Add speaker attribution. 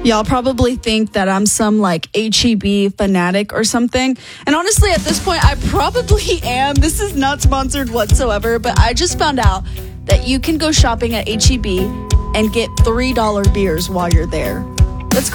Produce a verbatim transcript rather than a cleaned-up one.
Speaker 1: Y'all probably think that I'm some like H E B fanatic or something. And honestly, at this point, I probably am. This is not sponsored whatsoever, but I just found out that you can go shopping at H E B and get three dollar beers while you're there.